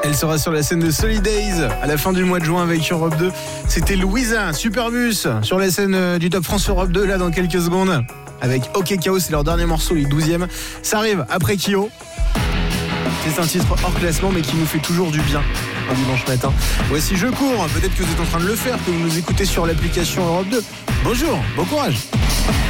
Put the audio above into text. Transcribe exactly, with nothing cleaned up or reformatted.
Elle sera sur la scène de Solidays à la fin du mois de juin avec Europe deux. C'était Louisa, Superbus, sur la scène du Top France Europe deux, là dans quelques secondes. Avec OK Chaos, c'est leur dernier morceau, le douzième. Ça arrive après Kyo. C'est un titre hors classement, mais qui nous fait toujours du bien un dimanche matin. Voici Je cours. Peut-être que vous êtes en train de le faire, que vous nous écoutez sur l'application Europe deux. Bonjour, bon courage.